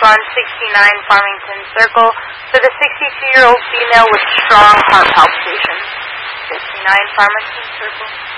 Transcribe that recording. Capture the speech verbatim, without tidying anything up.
on sixty-nine Farmington Circle for the sixty-two-year-old female with strong heart palpitations. fifty-nine Farmington Circle.